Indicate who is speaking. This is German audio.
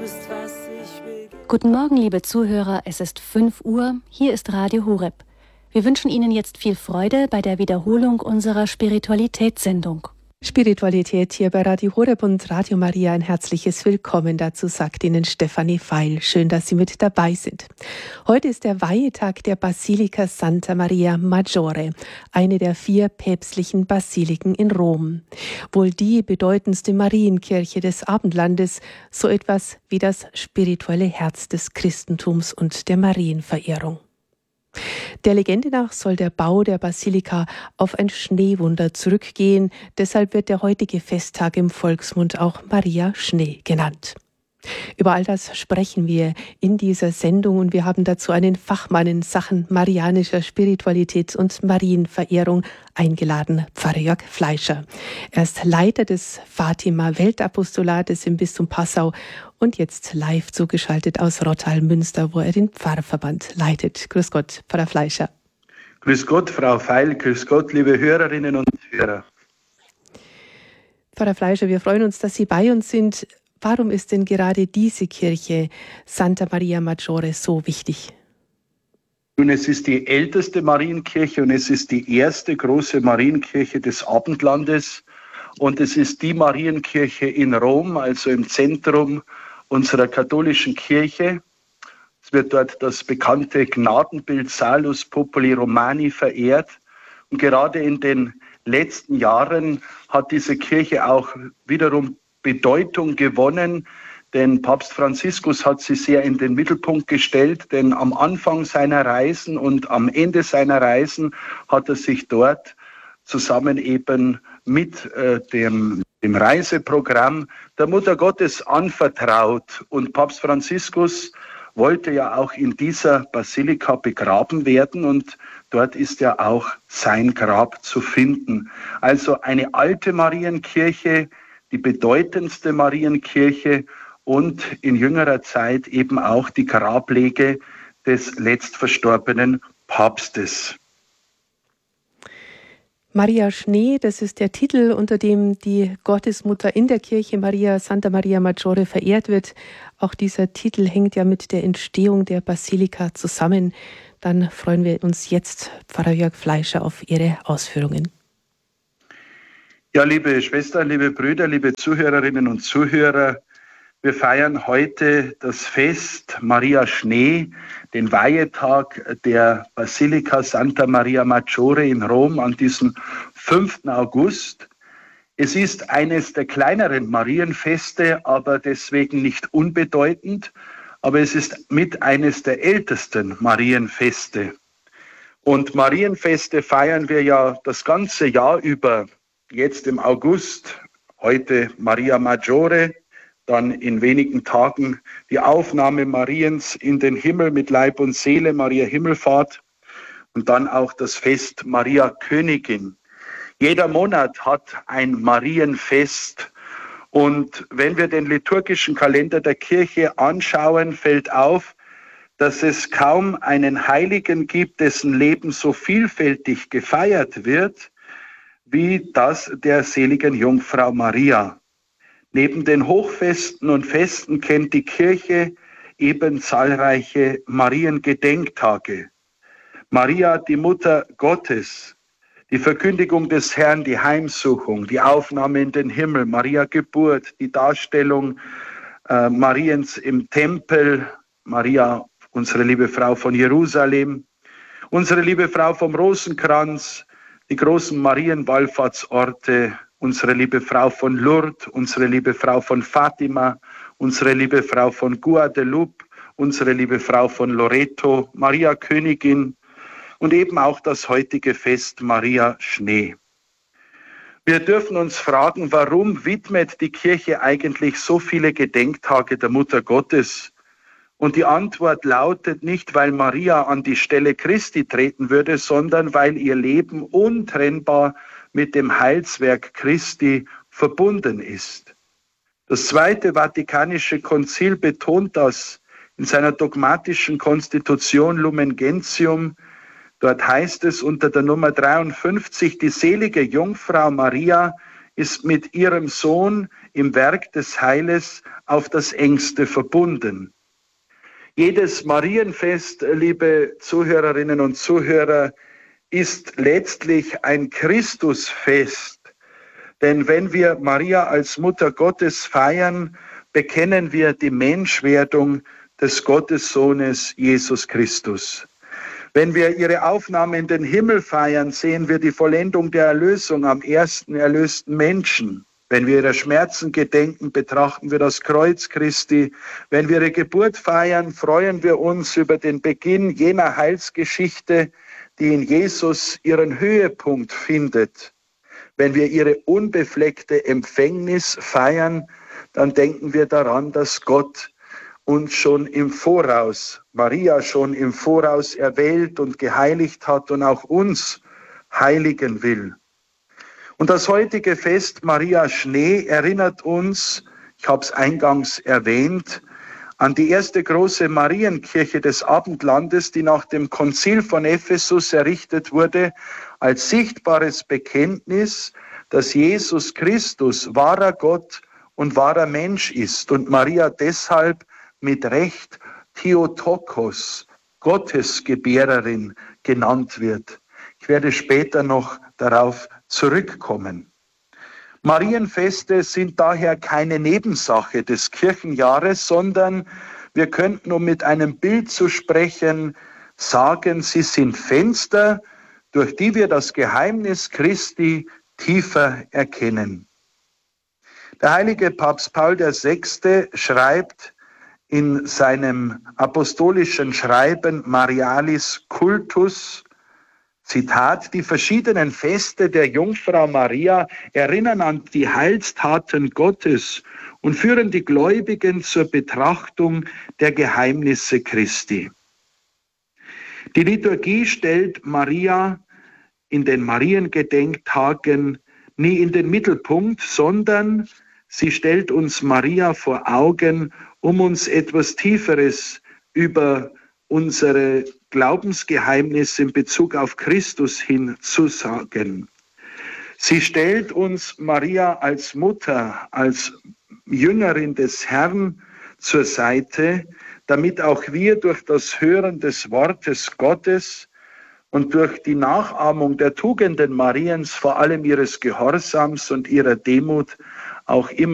Speaker 1: bist, was ich will.
Speaker 2: Guten Morgen, liebe Zuhörer, es ist 5 Uhr, hier ist Radio Horeb. Wir wünschen Ihnen jetzt viel Freude bei der Wiederholung unserer Spiritualitätssendung.
Speaker 3: Spiritualität hier bei Radio Horeb und Radio Maria, ein herzliches Willkommen dazu, sagt Ihnen Stefanie Feil. Schön, dass Sie mit dabei sind. Heute ist der Weihetag der Basilika Santa Maria Maggiore, eine der 4 päpstlichen Basiliken in Rom. Wohl die bedeutendste Marienkirche des Abendlandes, so etwas wie das spirituelle Herz des Christentums und der Marienverehrung. Der Legende nach soll der Bau der Basilika auf ein Schneewunder zurückgehen. Deshalb wird der heutige Festtag im Volksmund auch Maria Schnee genannt. Über all das sprechen wir in dieser Sendung und wir haben dazu einen Fachmann in Sachen marianischer Spiritualität und Marienverehrung eingeladen, Pfarrer Jörg Fleischer. Er ist Leiter des Fatima-Weltapostolates im Bistum Passau und jetzt live zugeschaltet aus Rottal-Münster, wo er den Pfarrverband leitet. Grüß Gott, Pfarrer Fleischer.
Speaker 4: Grüß Gott, Frau Feil, grüß Gott, liebe Hörerinnen und Hörer.
Speaker 3: Pfarrer Fleischer, wir freuen uns, dass Sie bei uns sind. Warum ist denn gerade diese Kirche Santa Maria Maggiore so wichtig?
Speaker 4: Nun, es ist die älteste Marienkirche und es ist die erste große Marienkirche des Abendlandes. Und es ist die Marienkirche in Rom, also im Zentrum unserer katholischen Kirche. Es wird dort das bekannte Gnadenbild Salus Populi Romani verehrt. Und gerade in den letzten Jahren hat diese Kirche auch wiederum Bedeutung gewonnen, denn Papst Franziskus hat sie sehr in den Mittelpunkt gestellt, denn am Anfang seiner Reisen und am Ende seiner Reisen hat er sich dort zusammen eben mit dem Reiseprogramm der Mutter Gottes anvertraut. Und Papst Franziskus wollte ja auch in dieser Basilika begraben werden und dort ist ja auch sein Grab zu finden. Also eine alte Marienkirche, die bedeutendste Marienkirche und in jüngerer Zeit eben auch die Grablege des letztverstorbenen Papstes.
Speaker 3: Maria Schnee, das ist der Titel, unter dem die Gottesmutter in der Kirche Maria Santa Maria Maggiore verehrt wird. Auch dieser Titel hängt ja mit der Entstehung der Basilika zusammen. Dann freuen wir uns jetzt, Pfarrer Jörg Fleischer, auf Ihre Ausführungen.
Speaker 4: Ja, liebe Schwestern, liebe Brüder, liebe Zuhörerinnen und Zuhörer, wir feiern heute das Fest Maria Schnee, den Weihetag der Basilika Santa Maria Maggiore in Rom an diesem 5. August. Es ist eines der kleineren Marienfeste, aber deswegen nicht unbedeutend. Aber es ist mit eines der ältesten Marienfeste. Und Marienfeste feiern wir ja das ganze Jahr über. Jetzt im August, heute Maria Maggiore, dann in wenigen Tagen die Aufnahme Mariens in den Himmel mit Leib und Seele, Maria Himmelfahrt und dann auch das Fest Maria Königin. Jeder Monat hat ein Marienfest und wenn wir den liturgischen Kalender der Kirche anschauen, fällt auf, dass es kaum einen Heiligen gibt, dessen Leben so vielfältig gefeiert wird, wie das der seligen Jungfrau Maria. Neben den Hochfesten und Festen kennt die Kirche eben zahlreiche Mariengedenktage. Maria, die Mutter Gottes, die Verkündigung des Herrn, die Heimsuchung, die Aufnahme in den Himmel, Maria Geburt, die Darstellung Mariens im Tempel, Maria, unsere liebe Frau von Jerusalem, unsere liebe Frau vom Rosenkranz, die großen Marienwallfahrtsorte, unsere liebe Frau von Lourdes, unsere liebe Frau von Fatima, unsere liebe Frau von Guadeloupe, unsere liebe Frau von Loreto, Maria Königin und eben auch das heutige Fest Maria Schnee. Wir dürfen uns fragen, warum widmet die Kirche eigentlich so viele Gedenktage der Mutter Gottes? Und die Antwort lautet nicht, weil Maria an die Stelle Christi treten würde, sondern weil ihr Leben untrennbar mit dem Heilswerk Christi verbunden ist. Das Zweite Vatikanische Konzil betont das in seiner dogmatischen Konstitution Lumen Gentium. Dort heißt es unter der Nummer 53, die selige Jungfrau Maria ist mit ihrem Sohn im Werk des Heiles auf das engste verbunden. Jedes Marienfest, liebe Zuhörerinnen und Zuhörer, ist letztlich ein Christusfest. Denn wenn wir Maria als Mutter Gottes feiern, bekennen wir die Menschwerdung des Gottessohnes Jesus Christus. Wenn wir ihre Aufnahme in den Himmel feiern, sehen wir die Vollendung der Erlösung am ersten erlösten Menschen. Wenn wir ihre Schmerzen gedenken, betrachten wir das Kreuz Christi. Wenn wir ihre Geburt feiern, freuen wir uns über den Beginn jener Heilsgeschichte, die in Jesus ihren Höhepunkt findet. Wenn wir ihre unbefleckte Empfängnis feiern, dann denken wir daran, dass Gott uns schon im Voraus, Maria schon im Voraus erwählt und geheiligt hat und auch uns heiligen will. Und das heutige Fest Maria Schnee erinnert uns, ich habe es eingangs erwähnt, an die erste große Marienkirche des Abendlandes, die nach dem Konzil von Ephesus errichtet wurde, als sichtbares Bekenntnis, dass Jesus Christus wahrer Gott und wahrer Mensch ist und Maria deshalb mit Recht Theotokos, Gottesgebärerin, genannt wird. Ich werde später noch darauf zurückkommen. Marienfeste sind daher keine Nebensache des Kirchenjahres, sondern wir könnten, um mit einem Bild zu sprechen, sagen, sie sind Fenster, durch die wir das Geheimnis Christi tiefer erkennen. Der heilige Papst Paul VI. Schreibt in seinem apostolischen Schreiben Marialis Cultus, Zitat, die verschiedenen Feste der Jungfrau Maria erinnern an die Heilstaten Gottes und führen die Gläubigen zur Betrachtung der Geheimnisse Christi. Die Liturgie stellt Maria in den Mariengedenktagen nie in den Mittelpunkt, sondern sie stellt uns Maria vor Augen, um uns etwas Tieferes über unsere Glaubensgeheimnisse in Bezug auf Christus hin zu sagen. Sie stellt uns Maria als Mutter, als Jüngerin des Herrn zur Seite, damit auch wir durch das Hören des Wortes Gottes und durch die Nachahmung der Tugenden Mariens, vor allem ihres Gehorsams und ihrer Demut, auch immer